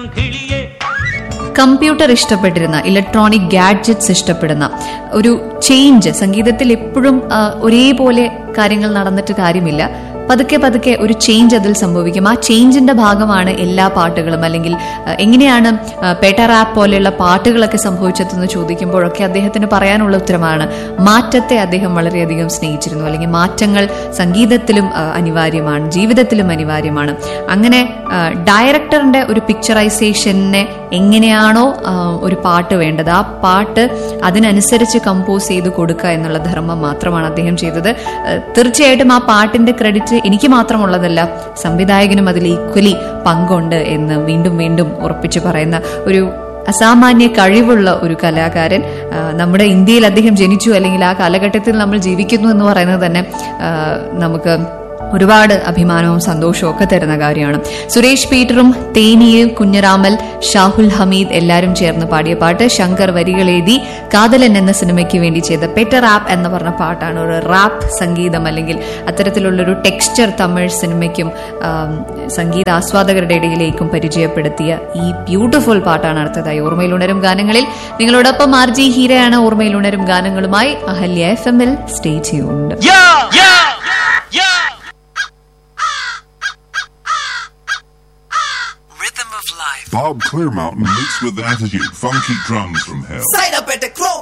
Computer ഇഷ്ടപ്പെട്ടിരുന്ന, electronic gadgets ഇഷ്ടപ്പെടുന്ന ഒരു change സംഗീതത്തിൽ എപ്പോഴും ഒരേപോലെ കാര്യങ്ങൾ നടന്നിട്ട് കാര്യമില്ല. പതുക്കെ പതുക്കെ ഒരു ചേഞ്ച് അതിൽ സംഭവിക്കും. ആ ചേഞ്ചിന്റെ ഭാഗമാണ് എല്ലാ പാട്ടുകളും. അല്ലെങ്കിൽ എങ്ങനെയാണ് പേട്ട റാപ്പ് പോലെയുള്ള പാട്ടുകളൊക്കെ സംഭവിച്ചതെന്ന് ചോദിക്കുമ്പോഴൊക്കെ അദ്ദേഹത്തിന് പറയാനുള്ള ഉത്തരമാണ് മാറ്റത്തെ അദ്ദേഹം വളരെയധികം സ്നേഹിച്ചിരുന്നു. അല്ലെങ്കിൽ മാറ്റങ്ങൾ സംഗീതത്തിലും അനിവാര്യമാണ്, ജീവിതത്തിലും അനിവാര്യമാണ്. അങ്ങനെ ഡയറക്ടറിന്റെ ഒരു പിക്ചറൈസേഷനെ എങ്ങനെയാണോ ഒരു പാട്ട് വേണ്ടത്, ആ പാട്ട് അതിനനുസരിച്ച് കമ്പോസ് ചെയ്ത് കൊടുക്കുക എന്നുള്ള ധർമ്മം മാത്രമാണ് അദ്ദേഹം ചെയ്തത്. തീർച്ചയായിട്ടും ആ പാട്ടിന്റെ ക്രെഡിറ്റ് എനിക്ക് മാത്രമുള്ളതല്ല, സംവിധായകനും അതിൽ ഈക്വലി പങ്കുണ്ട് എന്ന് വീണ്ടും വീണ്ടും ഉറപ്പിച്ചു പറയുന്ന ഒരു അസാമാന്യ കഴിവുള്ള ഒരു കലാകാരൻ നമ്മുടെ ഇന്ത്യയിൽ അദ്ദേഹം ജനിച്ചു, അല്ലെങ്കിൽ ആ കാലഘട്ടത്തിൽ നമ്മൾ ജീവിക്കുന്നു എന്ന് പറയുന്നത് തന്നെ നമുക്ക് ഒരുപാട് അഭിമാനവും സന്തോഷവും ഒക്കെ തരുന്ന കാര്യമാണ്. സുരേഷ് പീറ്ററും തേനിയും കുഞ്ഞറാമൽ, ഷാഹുൽ ഹമീദ് എല്ലാവരും ചേർന്ന് പാടിയ പാട്ട്. ശങ്കർ വരികൾ എഴുതി കാതലൻ എന്ന സിനിമയ്ക്ക് വേണ്ടി ചെയ്ത പെറ്റ റാപ്പ് എന്ന് പറഞ്ഞ പാട്ടാണ്. ഒരു റാപ്പ് സംഗീതം അല്ലെങ്കിൽ അത്തരത്തിലുള്ളൊരു ടെക്സ്ചർ തമിഴ് സിനിമയ്ക്കും സംഗീത ആസ്വാദകരുടെ ഇടയിലേക്കും പരിചയപ്പെടുത്തിയ ഈ ബ്യൂട്ടിഫുൾ പാട്ടാണ് അടുത്തതായി ഓർമ്മയിൽ ഉണരും ഗാനങ്ങളിൽ. നിങ്ങളോടൊപ്പം ആർജി ഹീരയാണ്. ഓർമ്മയിൽ ഉണരും ഗാനങ്ങളുമായി Ahalya FM-ൽ stay tuned. Bob Clearmountain mixed with attitude, funky drums from hell. Sign up at the Chrome